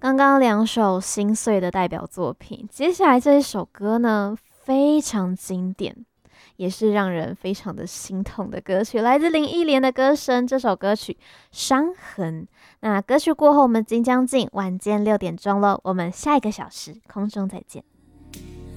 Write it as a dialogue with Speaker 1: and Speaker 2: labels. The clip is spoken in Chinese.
Speaker 1: 刚刚两首心碎的代表作品，接下来这一首歌呢，非常经典，也是让人非常的心痛的歌曲，来自林忆莲的歌声。这首歌曲《伤痕》。那歌曲过后，我们即将进晚间6点钟喽，我们下一个小时空中再见。